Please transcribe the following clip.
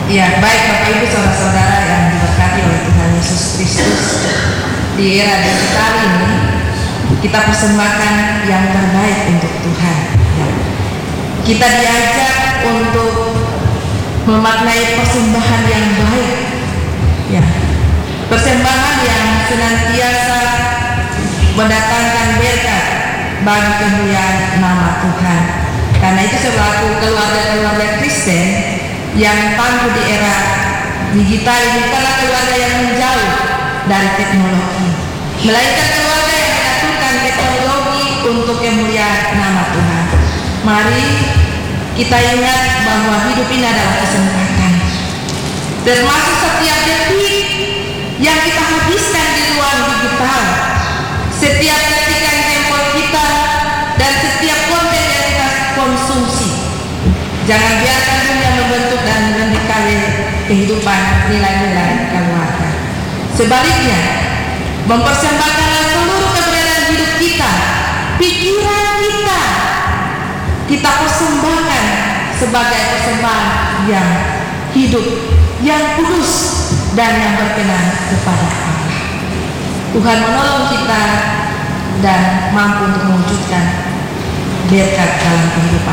Ya, baik Bapak Ibu saudara-saudara yang diberkati oleh Tuhan Yesus Kristus, di era digital ini kita persembahkan yang terbaik untuk Tuhan. Ya. Kita diajak untuk memaknai persembahan yang baik. Ya. Persembahan yang senantiasa mendatangkan berkat bagi kemuliaan nama Tuhan. Karena itu selaku keluarga-keluarga Kristen yang tangguh di era digital ini, bukanlah keluarga yang menjauh dari teknologi, melainkan keluarga yang menyatukan teknologi untuk kemuliaan nama Tuhan. Mari kita ingat bahwa hidup ini adalah kesempatan, termasuk setiap detik yang kita habiskan di ruang digital, setiap detik yang handphone kita, dan setiap konten yang kita konsumsi. Jangan biarkan dunia membentuk dan mendikari kehidupan nilai-nilai keluarga. Sebaliknya, mempersembahkan seluruh keberadaan hidup kita, pikiran kita persembahkan sebagai persembahan yang hidup, yang kudus, dan yang berkenan kepada Allah. Tuhan menolong kita dan mampu untuk mewujudkan berkat dalam kehidupan